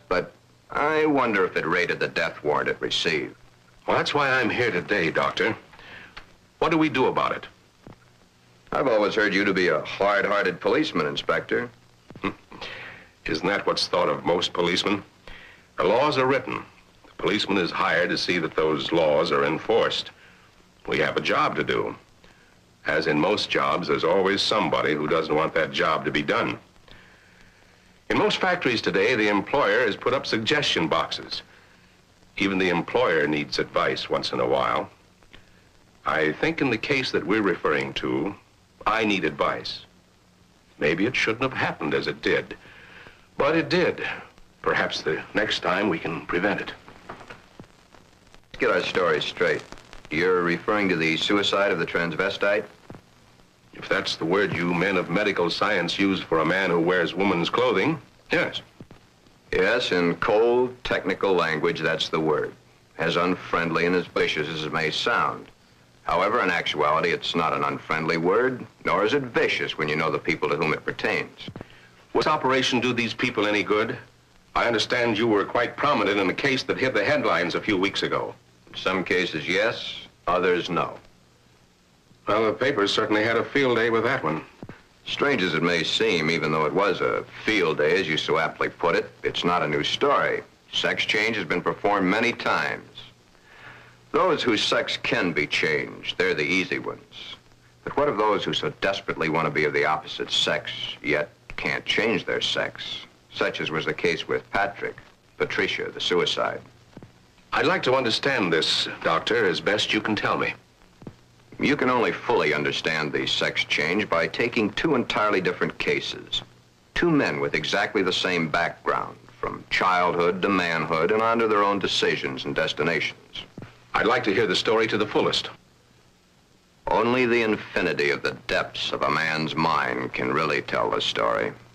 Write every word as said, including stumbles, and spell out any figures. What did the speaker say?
but I wonder if it rated the death warrant it received. Well, that's why I'm here today, Doctor. What do we do about it? I've always heard you to be a hard-hearted policeman, Inspector. Isn't that what's thought of most policemen? The laws are written. The policeman is hired to see that those laws are enforced. We have a job to do. As in most jobs, there's always somebody who doesn't want that job to be done. In most factories today, the employer has put up suggestion boxes. Even the employer needs advice once in a while. I think in the case that we're referring to, I need advice. Maybe it shouldn't have happened as it did, but it did. Perhaps the next time we can prevent it. Let's get our story straight. You're referring to the suicide of the transvestite? If that's the word you men of medical science use for a man who wears woman's clothing, yes. Yes, in cold, technical language, that's the word. As unfriendly and as vicious as it may sound. However, in actuality, it's not an unfriendly word, nor is it vicious when you know the people to whom it pertains. Would this operation do these people any good? I understand you were quite prominent in a case that hit the headlines a few weeks ago. In some cases, yes, others, no. Well, the papers certainly had a field day with that one. Strange as it may seem, even though it was a field day, as you so aptly put it, it's not a new story. Sex change has been performed many times. Those whose sex can be changed, they're the easy ones. But what of those who so desperately want to be of the opposite sex, yet can't change their sex? Such as was the case with Patrick, Patricia, the suicide. I'd like to understand this, Doctor, as best you can tell me. You can only fully understand the sex change by taking two entirely different cases. Two men with exactly the same background, from childhood to manhood and on to their own decisions and destinations. I'd like to hear the story to the fullest. Only the infinity of the depths of a man's mind can really tell the story.